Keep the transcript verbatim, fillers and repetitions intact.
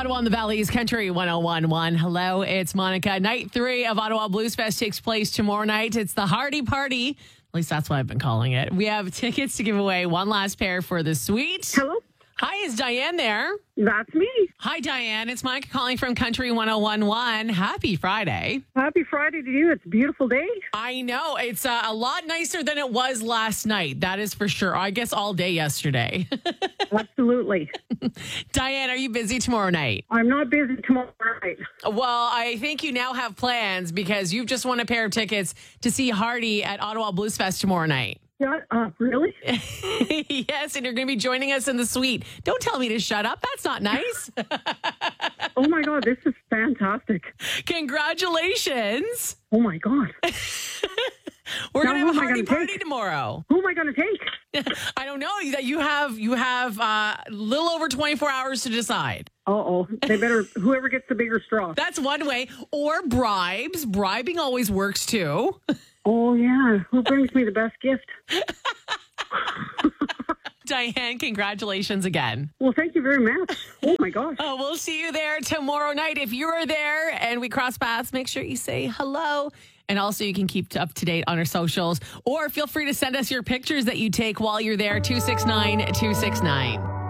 Ottawa and the Valley's Country one oh one point one. Hello, it's Monica. Night three of Ottawa Blues Fest takes place tomorrow night. It's the Hardy Party. At least that's what I've been calling it. We have tickets to give away. One last pair for the suite. Hello? Hi, is Diane there? That's me. Hi, Diane. It's Monica calling from Country one oh one point one. Happy Friday. Happy Friday to you. It's a beautiful day. I know. It's uh, a lot nicer than it was last night. That is for sure. I guess all day yesterday. Absolutely. Diane, are you busy tomorrow night? I'm not busy tomorrow night. Well, I think you now have plans because you've just won a pair of tickets to see Hardy at Ottawa Blues Fest tomorrow night. Shut up, really? Yes, and you're going to be joining us in the suite. Don't tell me to shut up. That's not nice. Oh, my God. This is fantastic. Congratulations. Oh, my God. We're Now, going to who have a am I Hardy gonna party take? tomorrow. Who am I going to take? I don't know. That you have you have uh, a little over twenty-four hours to decide. Uh-oh. They better, whoever gets the bigger straw. That's one way. Or bribes. Bribing always works too. Oh, yeah. Who brings me the best gift? Diane, congratulations again. Well, thank you very much. Oh, my gosh. Oh, we'll see you there tomorrow night. If you're there and we cross paths, make sure you say hello. And also you can keep up to date on our socials. Or feel free to send us your pictures that you take while you're there, two six nine two six nine.